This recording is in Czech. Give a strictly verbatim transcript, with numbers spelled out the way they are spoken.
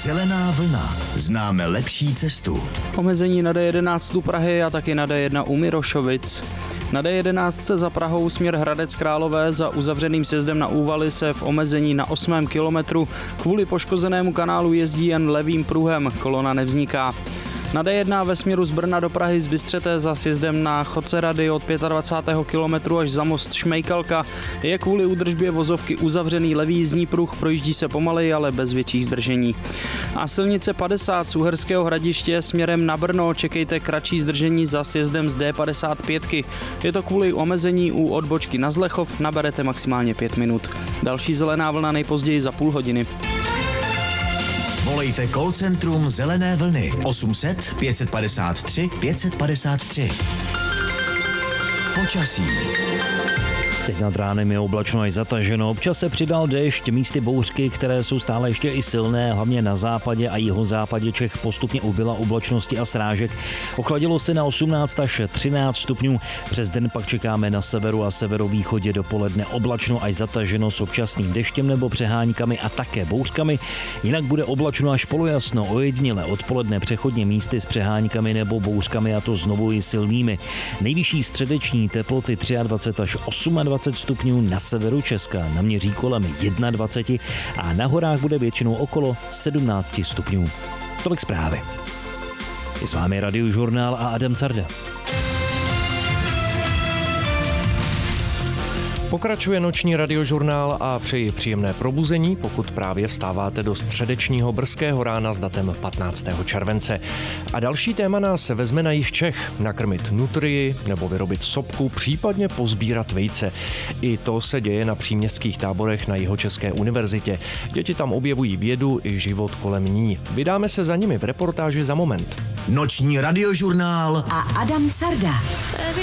Zelená vlna. Známe lepší cestu. Omezení na D jedenáct u Prahy a taky na D jedna u Mirošovic. Na D jedenáct za Prahou směr Hradec Králové za uzavřeným sjezdem na Úvaly se v omezení na osmém kilometru kvůli poškozenému kanálu jezdí jen levým pruhem, kolona nevzniká. Na D jedna ve směru z Brna do Prahy z Bystřete za sjezdem na Chocerady od dvacátého pátého kilometru až za most Šmejkalka je kvůli údržbě vozovky uzavřený levý jízdní pruh, projíždí se pomaleji, ale bez větších zdržení. A silnice padesát z Uherského Hradiště směrem na Brno čekejte kratší zdržení za sjezdem z D padesát pět. Je to kvůli omezení u odbočky na Zlechov, naberete maximálně pět minut. Další zelená vlna nejpozději za půl hodiny. Volejte call centrum Zelené vlny osm set pět padesát tři pět padesát tři. Počasí. Teď nad ránem je oblačno až zataženo, občas se přidal déšť, místy bouřky, které jsou stále ještě i silné, hlavně na západě a jihozápadě Čech postupně ubyla oblačnosti a srážek. Ochladilo se na osmnáct až třináct stupňů, přes den pak čekáme na severu a severovýchodě dopoledne oblačno až zataženo s občasným deštěm nebo přeháňkami a také bouřkami, jinak bude oblačno až polojasno, ojediněle odpoledne přechodně místy s přeháňkami nebo bouřkami a to znovu i silnými. Nejvyšší středeční teploty dvacet tři až dvacet osm stupňů na severu Česka, na měří kolem dvacet jedna a na horách bude většinou okolo sedmnáct stupňů. Tolik zprávy. Je s vámi Radiožurnál a Adam Carda. Pokračuje noční Radiožurnál a přeji příjemné probuzení, pokud právě vstáváte do středečního brzkého rána s datem patnáctého července. A další téma nás vezme na jih Čech. Nakrmit nutrii nebo vyrobit sopku, případně pozbírat vejce. I to se děje na příměstských táborech na Jihočeské univerzitě. Děti tam objevují vědu i život kolem ní. Vydáme se za nimi v reportáži za moment. Noční Radiožurnál a Adam Carda.